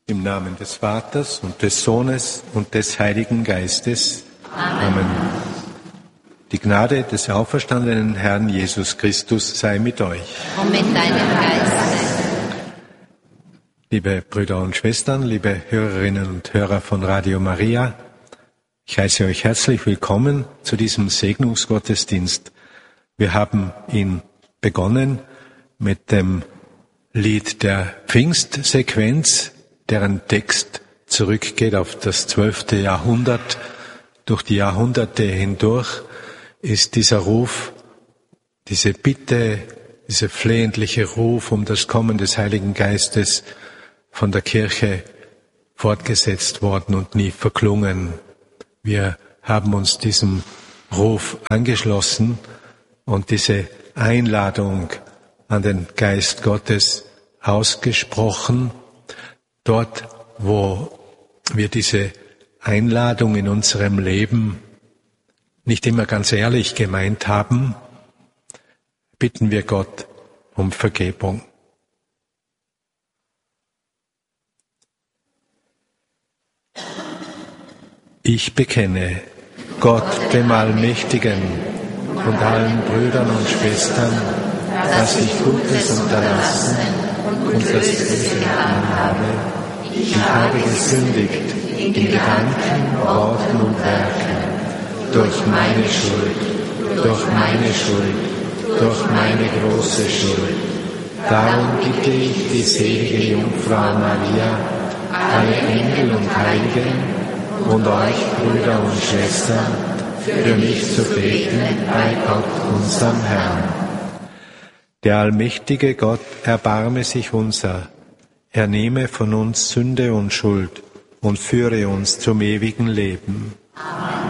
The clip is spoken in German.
Im Namen des Vaters und des Sohnes und des Heiligen Geistes. Amen. Die Gnade des auferstandenen Herrn Jesus Christus sei mit euch. Und mit deinem Geiste. Liebe Brüder und Schwestern, liebe Hörerinnen und Hörer von Radio Maria, ich heiße euch herzlich willkommen zu diesem Segnungsgottesdienst. Wir haben ihn begonnen mit dem Lied der Pfingstsequenz, deren Text zurückgeht auf das 12. Jahrhundert. Durch die Jahrhunderte hindurch ist dieser Ruf, diese Bitte, dieser flehentliche Ruf um das Kommen des Heiligen Geistes von der Kirche fortgesetzt worden und nie verklungen. Wir haben uns diesem Ruf angeschlossen und diese Einladung an den Geist Gottes ausgesprochen. Dort, wo wir diese Einladung in unserem Leben nicht immer ganz ehrlich gemeint haben, bitten wir Gott um Vergebung. Ich bekenne Gott, dem Allmächtigen, und allen Brüdern und Schwestern, dass ich Gutes unterlassen und das Böse getan habe. Ich habe gesündigt in Gedanken, Worten und Werken, durch meine Schuld, durch meine große Schuld. Darum bitte ich die selige Jungfrau Maria, alle Engel und Heiligen und euch, Brüder und Schwestern, für mich zu beten bei Gott, unserem Herrn. Der allmächtige Gott erbarme sich unser. Er nehme von uns Sünde und Schuld und führe uns zum ewigen Leben.